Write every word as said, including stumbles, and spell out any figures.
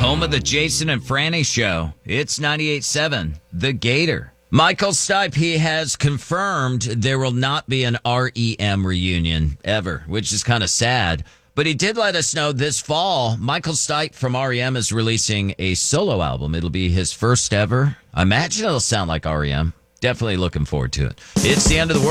Home of the Jason and Franny Show. It's ninety-eight point seven, The Gator. Michael Stipe, he has confirmed there will not be an R E M reunion ever, which is kind of sad. But he did let us know this fall, Michael Stipe from R E M is releasing a solo album. It'll be his first ever. I imagine it'll sound like R E M. Definitely looking forward to it. It's the end of the world.